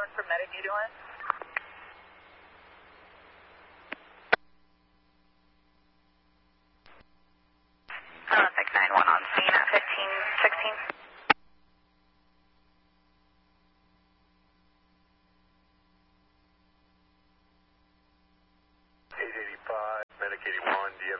North for medic, you doing? Olympic 9-1 on scene at 1516. Medic 81,